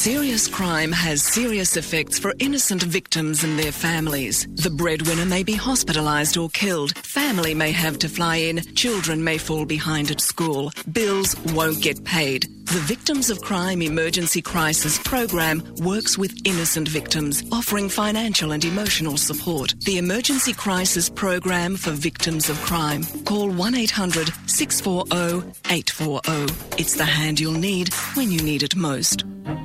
Serious crime has serious effects for innocent victims and their families. The breadwinner may be hospitalised or killed. Family may have to fly in. Children may fall behind at school. Bills won't get paid. The Victims of Crime Emergency Crisis Program works with innocent victims, offering financial and emotional support. The Emergency Crisis Program for Victims of Crime. Call 1-800-640-840. It's the hand you'll need when you need it most.